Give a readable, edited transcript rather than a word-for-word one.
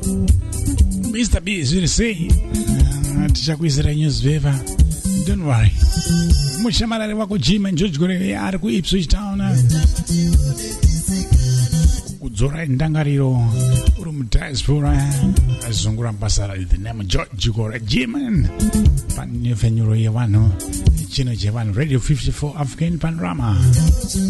Mr. B is really say tichakuizira newspaper. Don't worry. Mushamarare wako Jim and George Gore ari ku Ipswich Town. Kudzora ndangariro uri mu diaspora azungura basa the name George Gore Jim pan new venue ye wano chino je wano Radio 54 African Panorama.